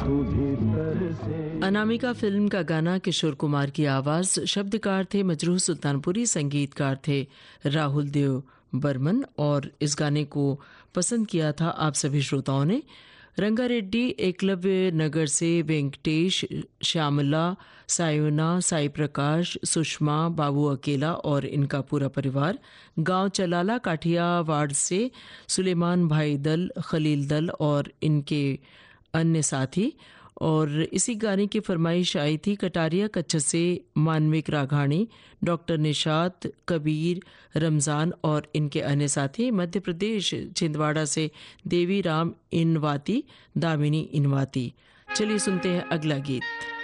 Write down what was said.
तू भीतर से। अनामिका फिल्म का गाना किशोर कुमार की आवाज, शब्दकार थे मजरूह सुल्तानपुरी, संगीतकार थे राहुल देव बर्मन। और इस गाने को पसंद किया था आप सभी श्रोताओं ने। रंगारेड्डी, एकलव्य नगर से वेंकटेश, श्यामला, सायोना, साई प्रकाश, सुषमा, बाबू अकेला और इनका पूरा परिवार। गांव चलाला काठियावाड़ से सुलेमान भाई दल, खलील दल और इनके अन्य साथी। और इसी गाने की फरमाइश आई थी कटारिया कच्छ से मानविक राघाणी, डॉक्टर निशात, कबीर, रमज़ान और इनके अन्य साथी। मध्य प्रदेश छिंदवाड़ा से देवी राम इनवाती, दामिनी इनवाती। चलिए सुनते हैं अगला गीत।